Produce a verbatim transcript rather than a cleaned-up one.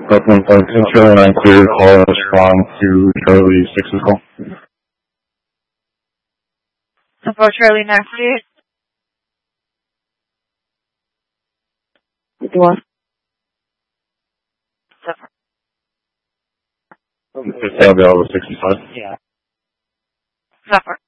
Brooklyn Point to Charlie nine clear, call and respond to Charlie six's call. For Charlie nine clear. What? Just stay available sixty-five. Yeah. Suffer.